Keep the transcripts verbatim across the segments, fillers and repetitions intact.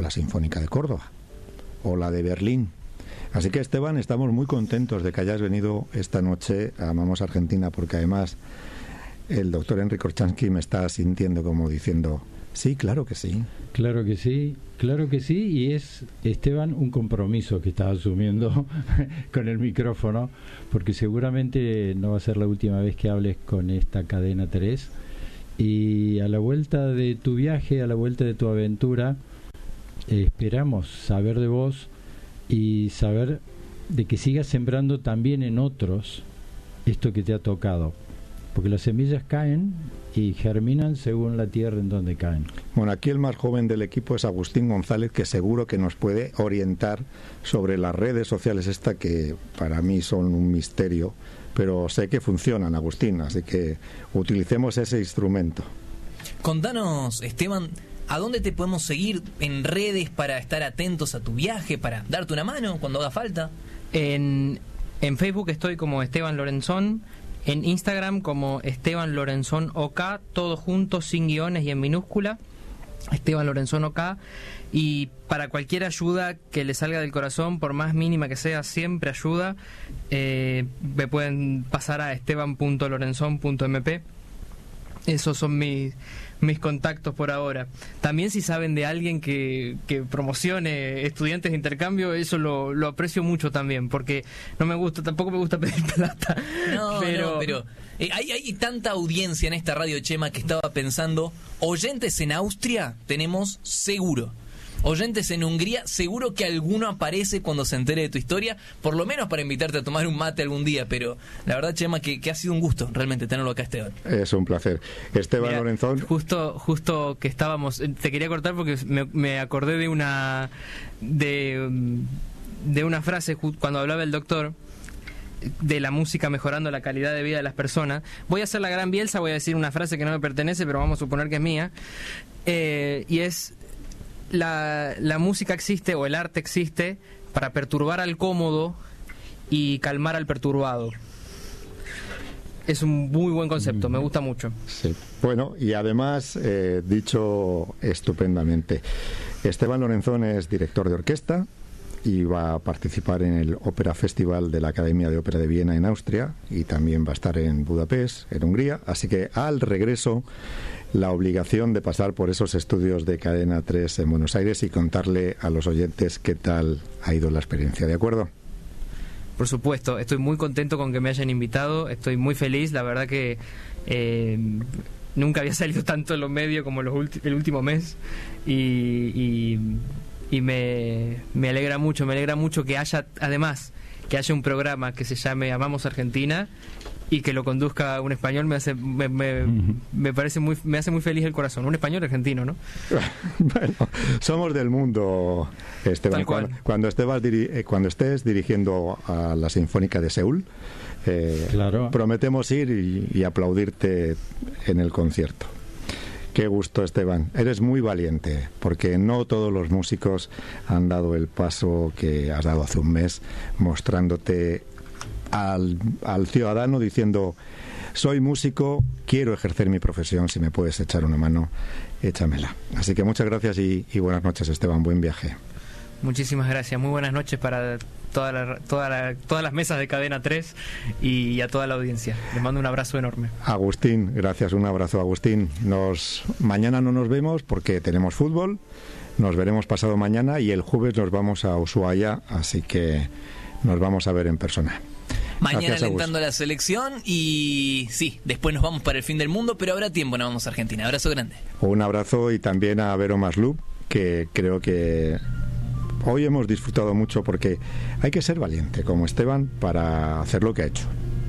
o la Sinfónica de Córdoba, o la de Berlín. Así que, Esteban, estamos muy contentos de que hayas venido esta noche a Amamos Argentina, porque además el doctor Enric Orchansky me está sintiendo como diciendo, sí, claro que sí. Claro que sí, claro que sí, y es, Esteban, un compromiso que estás asumiendo con el micrófono, porque seguramente no va a ser la última vez que hables con esta cadena tres, y a la vuelta de tu viaje, a la vuelta de tu aventura, eh, esperamos saber de vos y saber de que sigas sembrando también en otros esto que te ha tocado, porque las semillas caen y germinan según la tierra en donde caen. Bueno, aquí el más joven del equipo es Agustín González, que seguro que nos puede orientar sobre las redes sociales esta que para mí son un misterio, pero sé que funcionan, Agustín, así que utilicemos ese instrumento. Contanos, Esteban, ¿a dónde te podemos seguir en redes para estar atentos a tu viaje, para darte una mano cuando haga falta? En, en Facebook estoy como Esteban Lorenzón, en Instagram como Esteban Lorenzón OK, todo junto, sin guiones y en minúscula, Esteban Lorenzón OK. Y para cualquier ayuda que le salga del corazón, por más mínima que sea, siempre ayuda, eh, me pueden pasar a esteban punto lorenzón punto m p. Esos son mis, mis contactos por ahora. También si saben de alguien que, que promocione estudiantes de intercambio, eso lo, lo aprecio mucho también, porque no me gusta, tampoco me gusta pedir plata. No, pero, no, pero eh, hay, hay tanta audiencia en esta radio, Chema, que estaba pensando, oyentes en Austria tenemos seguro. Oyentes en Hungría, seguro que alguno aparece cuando se entere de tu historia, por lo menos para invitarte a tomar un mate algún día, pero la verdad, Chema, que, que ha sido un gusto realmente tenerlo acá, Esteban. Es un placer. Esteban Mira, Lorenzón. Justo, justo que estábamos, te quería cortar porque me, me acordé de una de, de una frase cuando hablaba el doctor de la música mejorando la calidad de vida de las personas. Voy a hacer la gran Bielsa, voy a decir una frase que no me pertenece, pero vamos a suponer que es mía, eh, y es: La, la música existe, o el arte existe, para perturbar al cómodo y calmar al perturbado. Es un muy buen concepto, me gusta mucho. Sí. Bueno, y además, eh, dicho estupendamente, Esteban Lorenzón es director de orquesta y va a participar en el Ópera Festival de la Academia de Ópera de Viena en Austria, y también va a estar en Budapest, en Hungría, así que al regreso la obligación de pasar por esos estudios de Cadena tres en Buenos Aires y contarle a los oyentes qué tal ha ido la experiencia, ¿de acuerdo? Por supuesto, estoy muy contento con que me hayan invitado, estoy muy feliz, la verdad que eh, nunca había salido tanto en los medios como los ulti- el último mes, y, y, y me, me alegra mucho, me alegra mucho que haya, además, que haya un programa que se llame Amamos Argentina y que lo conduzca un español. Me hace me, me, uh-huh. me parece muy me hace muy feliz el corazón, un español argentino, ¿no? Bueno, somos del mundo, Esteban. Cuando, cuando, Estebas diri- cuando estés dirigiendo a la Sinfónica de Seúl, eh, claro, prometemos ir y, y aplaudirte en el concierto. Qué gusto, Esteban. Eres muy valiente, porque no todos los músicos han dado el paso que has dado hace un mes, mostrándote Al, al ciudadano diciendo: soy músico, quiero ejercer mi profesión, si me puedes echar una mano, échamela. Así que muchas gracias y, y buenas noches, Esteban, buen viaje. Muchísimas gracias, muy buenas noches para toda la, toda la, todas las mesas de Cadena tres y a toda la audiencia. Les mando un abrazo enorme. Agustín, gracias, un abrazo, Agustín. Nos, mañana no nos vemos porque tenemos fútbol, nos veremos pasado mañana y el jueves nos vamos a Ushuaia, así que nos vamos a ver en persona. Mañana Gracias, alentando a la selección y sí, después nos vamos para el fin del mundo, pero habrá tiempo, nos vamos a Argentina. Abrazo grande. Un abrazo y también a Vero Maslub, que creo que hoy hemos disfrutado mucho porque hay que ser valiente como Esteban para hacer lo que ha hecho.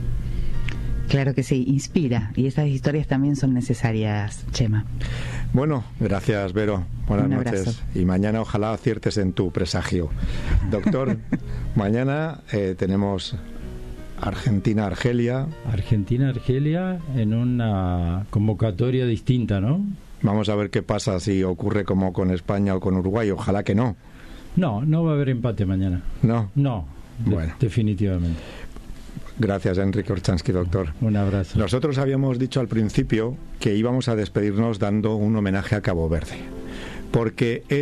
Claro que sí, inspira, y esas historias también son necesarias, Chema. Bueno, gracias, Vero. Buenas Un noches. abrazo. Y mañana ojalá aciertes en tu presagio. Doctor, mañana eh, tenemos Argentina-Argelia. Argentina-Argelia en una convocatoria distinta, ¿no? Vamos a ver qué pasa, si ocurre como con España o con Uruguay. Ojalá que no. No, no va a haber empate mañana. ¿No? No, de- Bueno. definitivamente. Gracias, Enric Orchansky, doctor. Un abrazo. Nosotros habíamos dicho al principio que íbamos a despedirnos dando un homenaje a Cabo Verde, porque